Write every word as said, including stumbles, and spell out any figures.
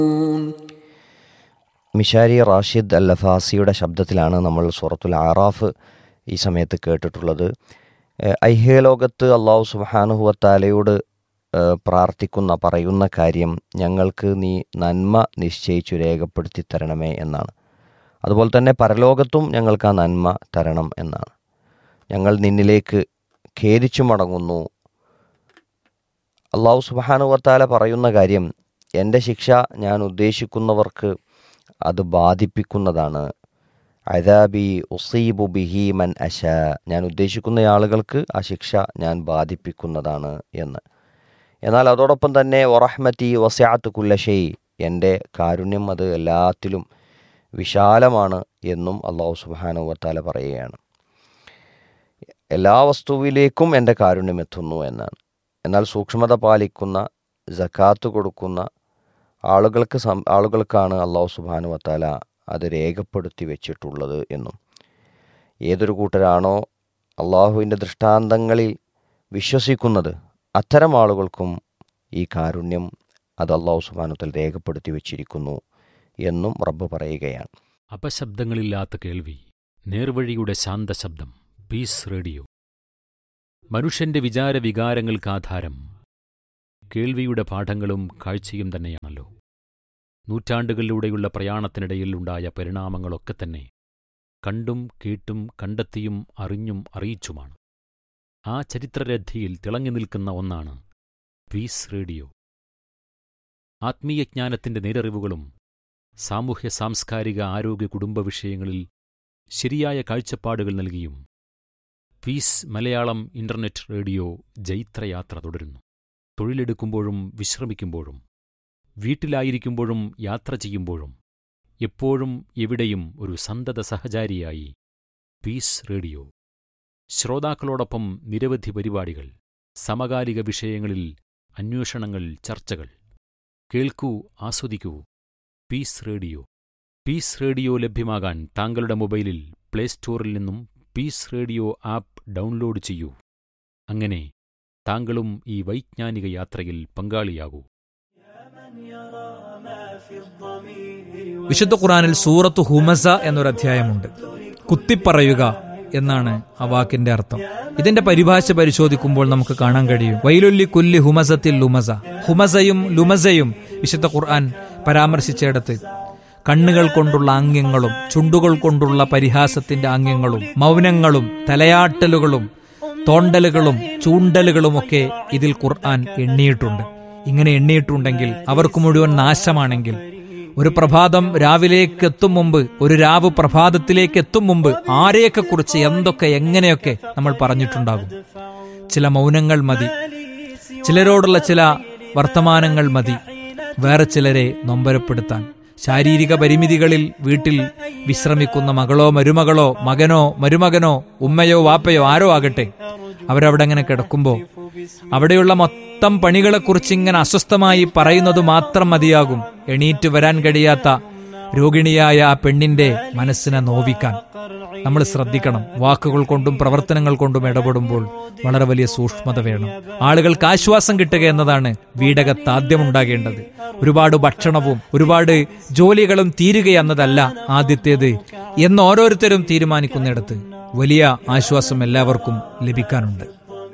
മിഷാരി റാഷിദ് അൽ ലഫാസിയുടെ ശബ്ദത്തിലാണ് നമ്മൾ സൂറത്തുൽ ആറാഫ് ഈ സമയത്ത് കേട്ടിട്ടുള്ളത്. ഐഹ്യലോകത്ത് അള്ളാഹു സുബ്ഹാനഹു വതആലയോട് പ്രാർത്ഥിക്കുന്ന പറയുന്ന കാര്യം, ഞങ്ങൾക്ക് നീ നന്മ നിശ്ചയിച്ചു രേഖപ്പെടുത്തി തരണമേ എന്നാണ്. അതുപോലെ തന്നെ പരലോകത്തും ഞങ്ങൾക്ക് ആ നന്മ തരണം എന്നാണ്. ഞങ്ങൾ നിന്നിലേക്ക് ഖേദിച്ചു മടങ്ങുന്നു. അള്ളാഹു സുബ്ഹാനഹു വതആല പറയുന്ന കാര്യം, എൻ്റെ ശിക്ഷ ഞാൻ ഉദ്ദേശിക്കുന്നവർക്ക് അത് ബാധിപ്പിക്കുന്നതാണ്. അദാബി ഉസീബു ബിഹി മൻ അശാ, ഞാൻ ഉദ്ദേശിക്കുന്ന ആളുകൾക്ക് ആ ശിക്ഷ ഞാൻ ബാധിപ്പിക്കുന്നതാണ് എന്ന്. എന്നാൽ അതോടൊപ്പം തന്നെ വറഹ്മതി വസിഅത്ത് കുല്ല ഷൈ, എൻ്റെ കാരുണ്യം അത് എല്ലാത്തിലും വിശാലമാണ് എന്നും അള്ളാഹു സുബ്ഹാനഹു വതആല പറയുകയാണ്. എല്ലാ വസ്തുവിലേക്കും എൻ്റെ കാരുണ്യം എത്തുന്നു എന്നാണ്. എന്നാൽ സൂക്ഷ്മത പാലിക്കുന്ന, സക്കാത്ത് കൊടുക്കുന്ന ആളുകൾക്ക് ആളുകൾക്കാണ് അള്ളാഹു സുബ്ഹാനഹു വതആല അത് രേഖപ്പെടുത്തി വെച്ചിട്ടുള്ളത് എന്നും. ഏതൊരു കൂട്ടരാണോ അള്ളാഹുവിൻ്റെ ദൃഷ്ടാന്തങ്ങളിൽ വിശ്വസിക്കുന്നത്, അത്തരം ആളുകൾക്കും ഈ കാരുണ്യം അത് അള്ളാഹു സുബ്ഹാനഹു വതആല രേഖപ്പെടുത്തി വെച്ചിരിക്കുന്നു എന്നും റബ്ബ് പറയുകയാണ്. അപശബ്ദങ്ങളില്ലാത്ത കേൾവി, നേർവഴിയുടെ ശാന്തശബ്ദം. Piece radio. മനുഷ്യന്റെ വിചാരവികാരങ്ങൾക്കാധാരം കേൾവിയുടെ പാഠങ്ങളും കാഴ്ചയും തന്നെയാണല്ലോ. നൂറ്റാണ്ടുകളിലൂടെയുള്ള പ്രയാണത്തിനിടയിൽ ഉണ്ടായ പരിണാമങ്ങളൊക്കെ തന്നെ കണ്ടും കേട്ടും കണ്ടെത്തിയും അറിഞ്ഞും അറിയിച്ചുമാണ്. ആ ചരിത്രരഥിയിൽ തിളങ്ങി നിൽക്കുന്ന ഒന്നാണ് പീസ് റേഡിയോ. ആത്മീയജ്ഞാനത്തിന്റെ നേരറിവുകളും സാമൂഹ്യ സാംസ്കാരിക ആരോഗ്യ കുടുംബ വിഷയങ്ങളിൽ ശരിയായ കാഴ്ചപ്പാടുകൾ നൽകിയും പീസ് മലയാളം ഇന്റർനെറ്റ് റേഡിയോ ജൈത്രയാത്ര തുടരുന്നു. തൊഴിലെടുക്കുമ്പോഴും വിശ്രമിക്കുമ്പോഴും വീട്ടിലായിരിക്കുമ്പോഴും യാത്ര ചെയ്യുമ്പോഴും എപ്പോഴും എവിടെയും ഒരു സന്തത സഹചാരിയായി പീസ് റേഡിയോ. ശ്രോതാക്കളോടൊപ്പം നിരവധി പരിപാടികൾ, സമകാലിക വിഷയങ്ങളിൽ അന്വേഷണങ്ങൾ, ചർച്ചകൾ. കേൾക്കൂ, ആസ്വദിക്കൂ. Piece radio. പീസ് റേഡിയോ ലഭ്യമാകാൻ താങ്കളുടെ മൊബൈലിൽ പ്ലേ സ്റ്റോറിൽ നിന്നും പീസ് റേഡിയോ ആപ്പ് ഡൗൺലോഡ് ചെയ്യൂ. അങ്ങനെ താങ്കളും ഈ വൈജ്ഞാനിക യാത്രയിൽ പങ്കാളിയാകൂ. വിശുദ്ധ ഖുർആനിൽ സൂറത്ത് ഹുമസ എന്നൊരധ്യായമുണ്ട്. കുത്തിപ്പറയുക എന്നാണ് ആ വാക്കിന്റെ അർത്ഥം. ഇതിന്റെ പരിഭാഷ പരിശോധിക്കുമ്പോൾ നമുക്ക് കാണാൻ കഴിയും, വൈലുല്ലി കുല്ലി ഹുമസത്തിൽ ലുമസ. ഹുമസയും ലുമസയും വിശുദ്ധ ഖുർആൻ പരാമർശിച്ചിടത്ത് കണ്ണുകൾ കൊണ്ടുള്ള ആംഗ്യങ്ങളും ചുണ്ടുകൾ കൊണ്ടുള്ള പരിഹാസത്തിന്റെ ആംഗ്യങ്ങളും മൗനങ്ങളും തലയാട്ടലുകളും തോണ്ടലുകളും ചൂണ്ടലുകളുമൊക്കെ ഇതിൽ ഖുർആൻ എണ്ണിയിട്ടുണ്ട്. ഇങ്ങനെ എണ്ണിയിട്ടുണ്ടെങ്കിൽ അവർക്ക് മുഴുവൻ നാശമാണെങ്കിൽ, ഒരു പ്രഭാതം രാവിലേക്ക് എത്തും മുമ്പ്, ഒരു രാവ് പ്രഭാതത്തിലേക്ക് എത്തും മുമ്പ് ആരെയൊക്കെ കുറിച്ച് എന്തൊക്കെ എങ്ങനെയൊക്കെ നമ്മൾ പറഞ്ഞിട്ടുണ്ടാകും. ചില മൗനങ്ങൾ മതി, ചിലരോടുള്ള ചില വർത്തമാനങ്ങൾ മതി വേറെ ചിലരെ നൊമ്പരപ്പെടുത്താൻ. ശാരീരിക പരിമിതികളിൽ വീട്ടിൽ വിശ്രമിക്കുന്ന മകളോ മരുമകളോ മകനോ മരുമകനോ ഉമ്മയോ വാപ്പയോ ആരോ ആകട്ടെ, അവരവിടെ അങ്ങനെ കിടക്കുമ്പോൾ അവിടെയുള്ള മൊത്തം പണികളെക്കുറിച്ച് ഇങ്ങനെ അസ്വസ്ഥമായി പറയുന്നത് മാത്രം മതിയാകും എണീറ്റ് വരാൻ കഴിയാത്ത രോഗിണിയായ ആ പെണ്ണിന്റെ മനസ്സിനെ നോവിക്കാൻ. നമ്മൾ ശ്രദ്ധിക്കണം. വാക്കുകൾ കൊണ്ടും പ്രവർത്തനങ്ങൾ കൊണ്ടും ഇടപെടുമ്പോൾ വളരെ വലിയ സൂക്ഷ്മത വേണം. ആളുകൾക്ക് ആശ്വാസം കിട്ടുക എന്നതാണ് വീടകത്ത് ആദ്യമുണ്ടാകേണ്ടത്. ഒരുപാട് ഭക്ഷണവും ഒരുപാട് ജോലികളും തീരുക എന്നതല്ല ആദ്യത്തേത് എന്ന് ഓരോരുത്തരും തീരുമാനിക്കുന്നിടത്ത് വലിയ ആശ്വാസം എല്ലാവർക്കും ലഭിക്കാനുണ്ട്.